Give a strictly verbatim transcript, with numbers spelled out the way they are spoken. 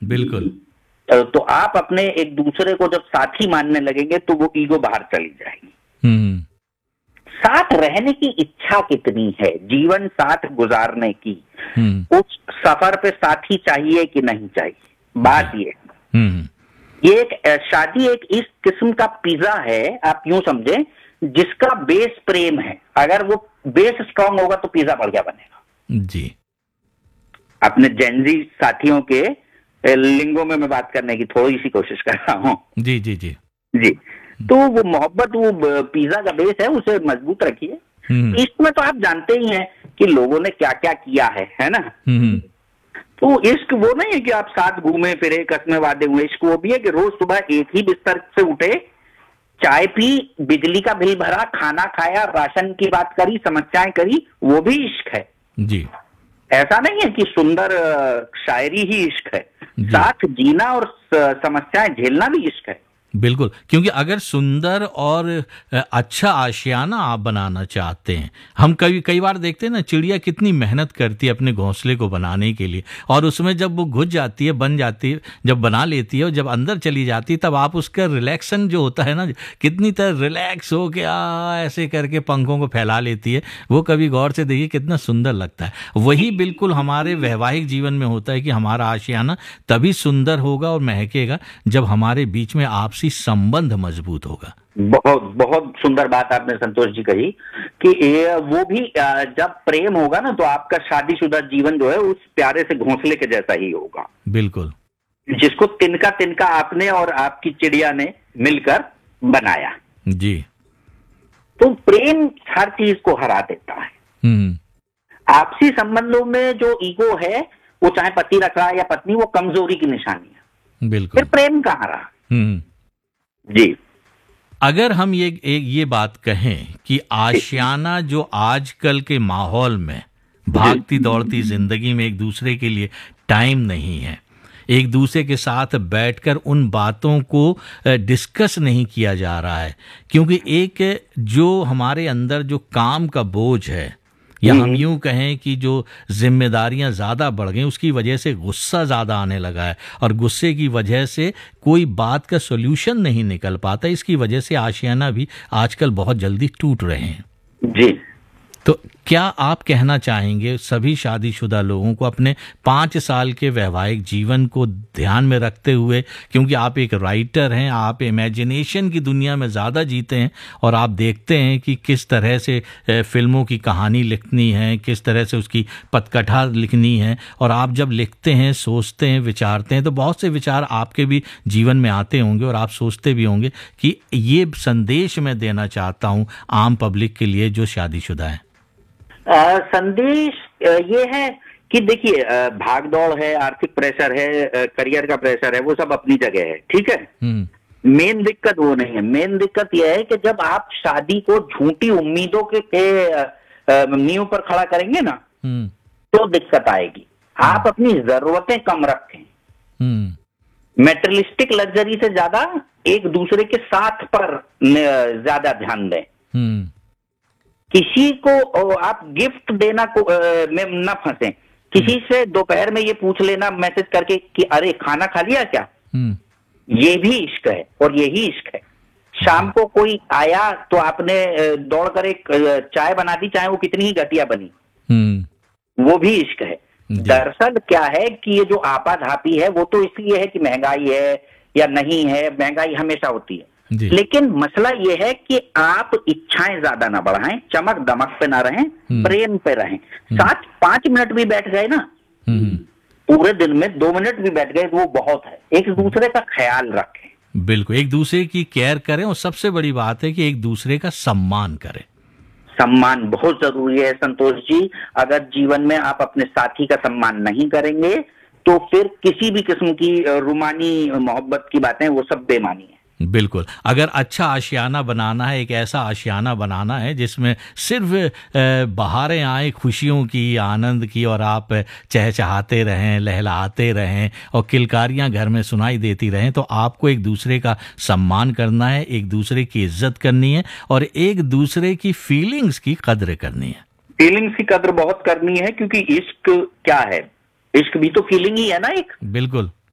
बिल्कुल। तो आप अपने एक दूसरे को जब साथी मानने लगेंगे तो वो ईगो बाहर चली जाएगी। हम्म। साथ रहने की इच्छा कितनी है, जीवन साथ गुजारने की, हम्म। उस सफर पे साथी चाहिए कि नहीं चाहिए, बात ये है। हम्म। ये एक शादी एक इस किस्म का पिज्जा है, आप यूं समझें, जिसका बेस प्रेम है। अगर वो बेस स्ट्रांग होगा तो पिज्जा बढ़िया बनेगा। जी। अपने जेनजी साथियों के लिंगों में मैं बात करने की थोड़ी सी कोशिश कर रहा हूँ। जी जी जी जी। तो वो मोहब्बत, वो पिज्जा का बेस है, उसे मजबूत रखिए। इसमें तो आप जानते ही हैं कि लोगों ने क्या क्या किया है है ना। तो इश्क वो नहीं है कि आप साथ घूमे फिरे, कसमें वादे हुए। इश्क वो भी है कि रोज सुबह एक ही बिस्तर से उठे, चाय पी, बिजली का बिल भरा, खाना खाया, राशन की बात करी, समस्याएं करी, वो भी इश्क है जी। ऐसा नहीं है कि सुंदर शायरी ही इश्क है, साथ जीना और समस्याएं झेलना भी इश्क है। बिल्कुल, क्योंकि अगर सुंदर और अच्छा आशियाना आप बनाना चाहते हैं, हम कई कई बार देखते हैं ना, चिड़िया कितनी मेहनत करती है अपने घोंसले को बनाने के लिए, और उसमें जब वो घुस जाती है, बन जाती है, जब बना लेती है और जब अंदर चली जाती है, तब आप उसका रिलैक्सन जो होता है ना, कितनी तरह रिलैक्स हो के आ ऐसे करके पंखों को फैला लेती है, वो कभी गौर से देखिए कितना सुंदर लगता है। वही बिल्कुल हमारे वैवाहिक जीवन में होता है कि हमारा आशियाना तभी सुंदर होगा और महकेगा जब हमारे बीच में आपसी संबंध मजबूत होगा। बहुत बहुत सुंदर बात आपने संतोष जी कही कि वो भी जब प्रेम होगा ना, तो आपका शादीशुदा जीवन जो है उस प्यारे से घोंसले के जैसा ही होगा। बिल्कुल। जिसको तिनका तिनका आपने और आपकी चिड़िया ने मिलकर बनाया। जी। तो प्रेम हर चीज को हरा देता है। हम्म। आपसी संबंधों में जो ईगो है, वो चाहे पति रख रहा है या पत्नी, वो कमजोरी की निशानी है। बिल्कुल। फिर प्रेम कहाँ रहा। हम्म। जी। अगर हम ये एक ये बात कहें कि आशियाना जो आजकल के माहौल में भागती दौड़ती जिंदगी में एक दूसरे के लिए टाइम नहीं है, एक दूसरे के साथ बैठकर उन बातों को डिस्कस नहीं किया जा रहा है, क्योंकि एक जो हमारे अंदर जो काम का बोझ है, या हम यूं कहें कि जो जिम्मेदारियां ज़्यादा बढ़ गई, उसकी वजह से गुस्सा ज़्यादा आने लगा है, और गुस्से की वजह से कोई बात का सॉल्यूशन नहीं निकल पाता। इसकी वजह से आशियाना भी आजकल बहुत जल्दी टूट रहे हैं। जी। तो क्या आप कहना चाहेंगे सभी शादीशुदा लोगों को अपने पाँच साल के वैवाहिक जीवन को ध्यान में रखते हुए, क्योंकि आप एक राइटर हैं, आप इमेजिनेशन की दुनिया में ज़्यादा जीते हैं और आप देखते हैं कि किस तरह से फिल्मों की कहानी लिखनी है, किस तरह से उसकी पटकथा लिखनी है, और आप जब लिखते हैं, सोचते हैं, विचारते हैं, तो बहुत से विचार आपके भी जीवन में आते होंगे और आप सोचते भी होंगे कि ये संदेश मैं देना चाहता हूँ आम पब्लिक के लिए जो शादीशुदा है। आ, संदेश ये है कि देखिए, भाग दौड़ है, आर्थिक प्रेशर है, करियर का प्रेशर है, वो सब अपनी जगह है, ठीक है। मेन दिक्कत वो नहीं है। मेन दिक्कत यह है कि जब आप शादी को झूठी उम्मीदों के, के नींव पर खड़ा करेंगे ना, तो दिक्कत आएगी। आप अपनी जरूरतें कम रखें, मेटेरियलिस्टिक लग्जरी से ज्यादा एक दूसरे के साथ पर ज्यादा ध्यान दें। किसी को आप गिफ्ट देना को में न फंसे। किसी से दोपहर में ये पूछ लेना मैसेज करके कि अरे खाना खा लिया क्या, ये भी इश्क है और यही इश्क है। शाम को कोई आया तो आपने दौड़ कर एक चाय बना दी, चाहे वो कितनी ही घटिया बनी, वो भी इश्क है। दरअसल क्या है कि ये जो आपाधापी है, वो तो इसलिए है कि महंगाई है या नहीं है, महंगाई हमेशा होती है, लेकिन मसला ये है कि आप इच्छाएं ज्यादा ना बढ़ाएं, चमक दमक पे ना रहें, प्रेम पे रहें। साथ पांच मिनट भी बैठ गए ना, पूरे दिन में दो मिनट भी बैठ गए तो वो बहुत है। एक दूसरे का ख्याल रखें। बिल्कुल, एक दूसरे की केयर करें, और सबसे बड़ी बात है कि एक दूसरे का सम्मान करें। सम्मान बहुत जरूरी है संतोष जी। अगर जीवन में आप अपने साथी का सम्मान नहीं करेंगे तो फिर किसी भी किस्म की रूमानी मोहब्बत की बातें, वो सब बेमानी है। बिल्कुल, अगर अच्छा आशियाना बनाना है, एक ऐसा आशियाना बनाना है जिसमें सिर्फ बहारें आए खुशियों की, आनंद की, और आप चहचहाते रहें, लहलाते रहें और किलकारियां घर में सुनाई देती रहें, तो आपको एक दूसरे का सम्मान करना है, एक दूसरे की इज्जत करनी है और एक दूसरे की फीलिंग्स की कद्र करनी है। फीलिंग्स की कद्र बहुत करनी है, क्योंकि इश्क क्या है, इश्क भी तो फीलिंग ही है ना एक। बिल्कुल।